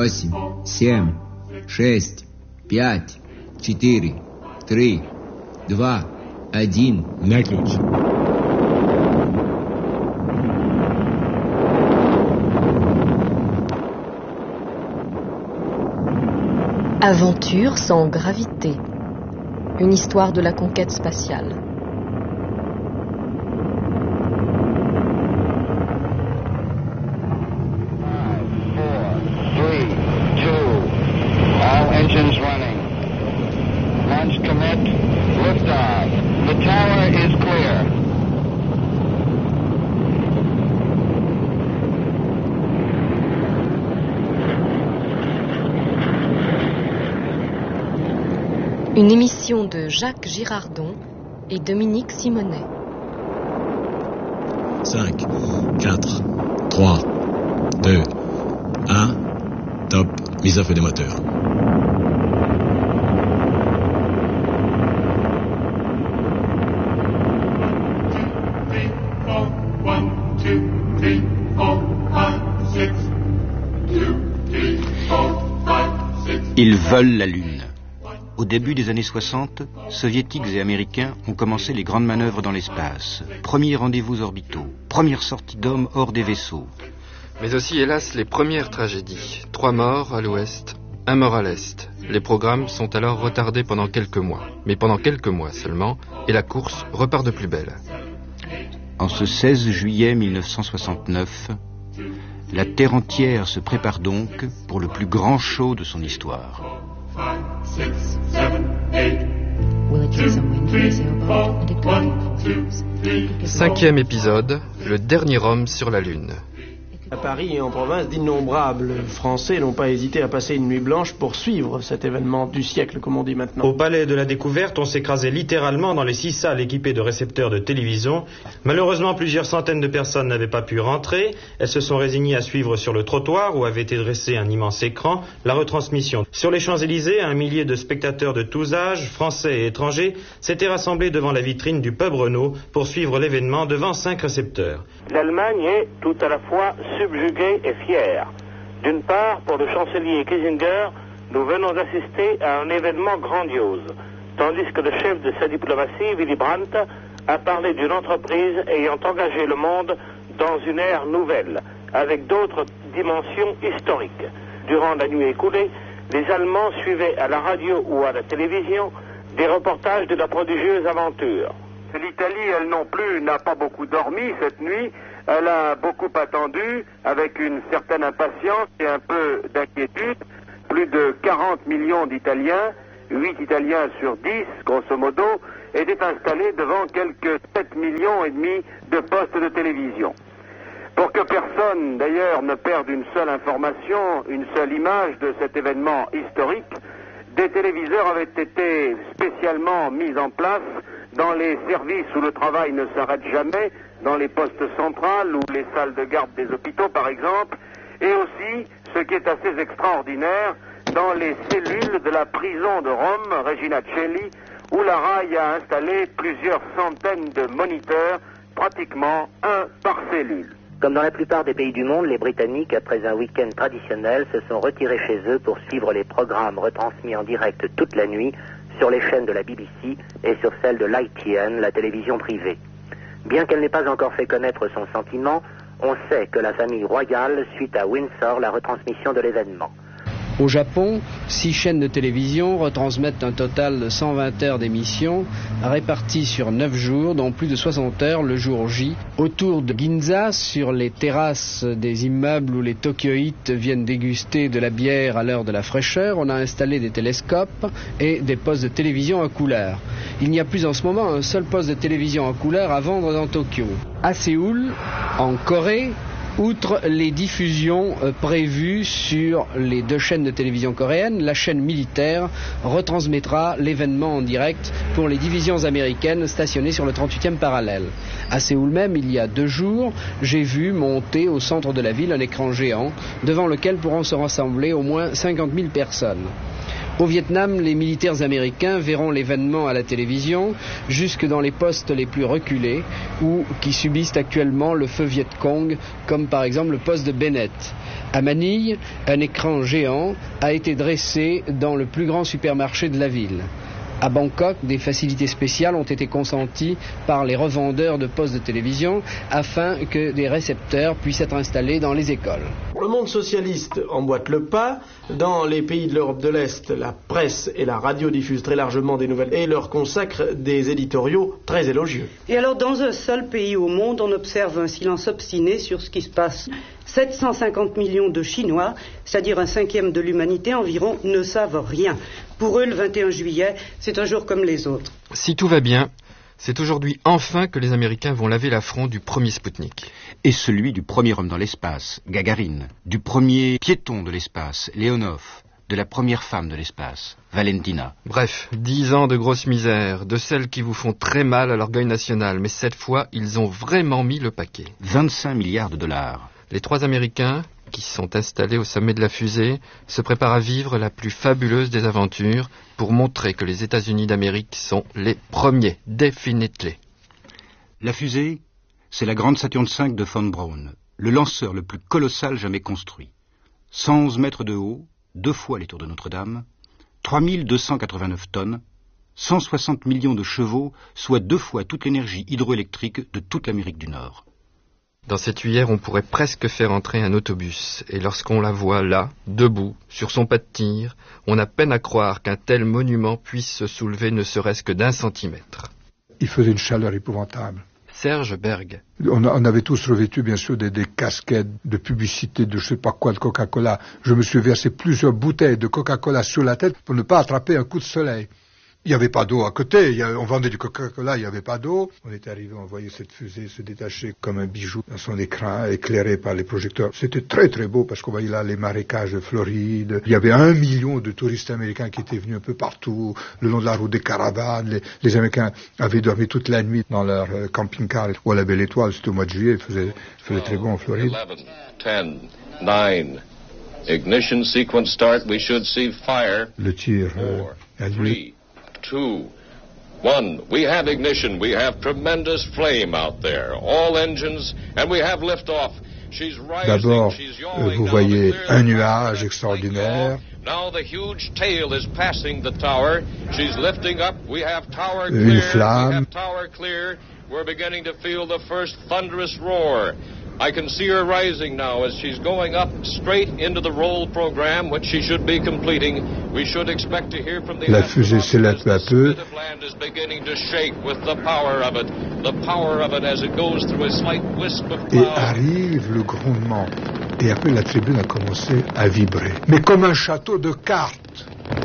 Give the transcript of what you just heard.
8, 7, 6, 5, 4, 3, 2, 1. На ключ. Aventure sans gravité. Une histoire de la conquête spatiale. Une émission de Jacques Girardon et Dominique Simonet. 5, 4, 3, 2, 1, top, mise à feu des moteurs. Ils veulent la Lune. Au début des années 60, soviétiques et américains ont commencé les grandes manœuvres dans l'espace. Premiers rendez-vous orbitaux, première sortie d'hommes hors des vaisseaux. Mais aussi, hélas, les premières tragédies. 3 morts à l'ouest, 1 mort à l'est. Les programmes sont alors retardés pendant quelques mois. Mais pendant quelques mois seulement, et la course repart de plus belle. En ce 16 juillet 1969, la Terre entière se prépare donc pour le plus grand show de son histoire. 5, 6, 7, 8. 5e épisode, le dernier homme sur la Lune. À Paris et en province, d'innombrables Français n'ont pas hésité à passer une nuit blanche pour suivre cet événement du siècle, comme on dit maintenant. Au Palais de la Découverte, on s'écrasait littéralement dans les 6 salles équipées de récepteurs de télévision. Malheureusement, plusieurs centaines de personnes n'avaient pas pu rentrer. Elles se sont résignées à suivre sur le trottoir, où avait été dressé un immense écran, la retransmission. Sur les Champs-Élysées, 1 millier de spectateurs de tous âges, français et étrangers, s'étaient rassemblés devant la vitrine du pub Renault pour suivre l'événement devant 5 récepteurs. L'Allemagne est tout à la fois subjuguée et fière. D'une part, pour le chancelier Kissinger, nous venons d'assister à un événement grandiose, tandis que le chef de sa diplomatie, Willy Brandt, a parlé d'une entreprise ayant engagé le monde dans une ère nouvelle, avec d'autres dimensions historiques. Durant la nuit écoulée, les Allemands suivaient à la radio ou à la télévision des reportages de la prodigieuse aventure. L'Italie, elle non plus, n'a pas beaucoup dormi cette nuit. Elle a beaucoup attendu, avec une certaine impatience et un peu d'inquiétude. Plus de 40 millions d'Italiens, 8 Italiens sur 10, grosso modo, étaient installés devant quelques 7 millions et demi de postes de télévision. Pour que personne, d'ailleurs, ne perde une seule information, une seule image de cet événement historique, des téléviseurs avaient été spécialement mis en place dans les services où le travail ne s'arrête jamais, dans les postes centrales ou les salles de garde des hôpitaux par exemple, et aussi, ce qui est assez extraordinaire, dans les cellules de la prison de Rome, Regina Coeli, où la RAI a installé plusieurs centaines de moniteurs, pratiquement 1 par cellule. Comme dans la plupart des pays du monde, les Britanniques, après un week-end traditionnel, se sont retirés chez eux pour suivre les programmes retransmis en direct toute la nuit sur les chaînes de la BBC et sur celles de l'ITN, la télévision privée. Bien qu'elle n'ait pas encore fait connaître son sentiment, on sait que la famille royale suit à Windsor la retransmission de l'événement. Au Japon, 6 chaînes de télévision retransmettent un total de 120 heures d'émissions réparties sur 9 jours, dont plus de 60 heures le jour J. Autour de Ginza, sur les terrasses des immeubles où les Tokyoïtes viennent déguster de la bière à l'heure de la fraîcheur, on a installé des télescopes et des postes de télévision en couleur. Il n'y a plus en ce moment un seul poste de télévision en couleur à vendre dans Tokyo. À Séoul, en Corée, outre les diffusions prévues sur les 2 chaînes de télévision coréennes, la chaîne militaire retransmettra l'événement en direct pour les divisions américaines stationnées sur le 38e parallèle. À Séoul même, il y a 2 jours, j'ai vu monter au centre de la ville un écran géant devant lequel pourront se rassembler au moins 50 000 personnes. Au Vietnam, les militaires américains verront l'événement à la télévision jusque dans les postes les plus reculés ou qui subissent actuellement le feu Viet Cong, comme par exemple le poste de Bennett. À Manille, un écran géant a été dressé dans le plus grand supermarché de la ville. À Bangkok, des facilités spéciales ont été consenties par les revendeurs de postes de télévision afin que des récepteurs puissent être installés dans les écoles. Le monde socialiste emboîte le pas. Dans les pays de l'Europe de l'Est, la presse et la radio diffusent très largement des nouvelles et leur consacrent des éditoriaux très élogieux. Et alors, dans un seul pays au monde, on observe un silence obstiné sur ce qui se passe. 750 millions de Chinois, c'est-à-dire un cinquième de l'humanité environ, ne savent rien. Pour eux, le 21 juillet, c'est un jour comme les autres. Si tout va bien, c'est aujourd'hui enfin que les Américains vont laver l'affront du premier Spoutnik. Et celui du premier homme dans l'espace, Gagarine, du premier piéton de l'espace, Leonov, de la première femme de l'espace, Valentina. Bref, 10 ans de grosse misère, de celles qui vous font très mal à l'orgueil national, mais cette fois, ils ont vraiment mis le paquet. 25 milliards de dollars. Les 3 Américains, qui sont installés au sommet de la fusée, se préparent à vivre la plus fabuleuse des aventures pour montrer que les États-Unis d'Amérique sont les premiers, definitely. La fusée, c'est la grande Saturn V de von Braun, le lanceur le plus colossal jamais construit. 111 mètres de haut, 2 fois les tours de Notre-Dame, 3289 tonnes, 160 millions de chevaux, soit 2 fois toute l'énergie hydroélectrique de toute l'Amérique du Nord. Dans cette tuyère, on pourrait presque faire entrer un autobus. Et lorsqu'on la voit là, debout, sur son pas de tir, on a peine à croire qu'un tel monument puisse se soulever ne serait-ce que d'1 centimètre. Il faisait une chaleur épouvantable. Serge Berg. On avait tous revêtu, bien sûr, des casquettes de publicité de je sais pas quoi, de Coca-Cola. Je me suis versé plusieurs bouteilles de Coca-Cola sur la tête pour ne pas attraper un coup de soleil. Il n'y avait pas d'eau à côté, on vendait du Coca-Cola, il n'y avait pas d'eau. On est arrivé, on voyait cette fusée se détacher comme un bijou dans son écran, éclairé par les projecteurs. C'était très très beau parce qu'on voyait là les marécages de Floride. Il y avait 1 million de touristes américains qui étaient venus un peu partout, le long de la route des caravanes. Les Américains avaient dormi toute la nuit dans leur camping-car ou à la Belle Étoile, c'était au mois de juillet, il faisait très bon en Floride. 11, 10, 9, ignition sequence start, we should see fire. Le tir a lieu. 2, 1. We have ignition. We have tremendous flame out there. All engines, and we have liftoff. She's rising. D'abord, she's yawing. vous voyez un nuage extraordinaire. Now the huge tail is passing the tower. She's lifting up. We have tower clear. Une flamme. We have tower clear. We're beginning to feel the first thunderous roar. I can see her rising now as she's going up straight into the roll program, which she should be completing. We should expect to hear from the La fusée s'élève peu à peu. The land is beginning to shake with the power of it as it goes through a slight wisp of cloud. Et arrive le grondement. Et après, la tribune a commencé à vibrer. Mais comme un château de cartes.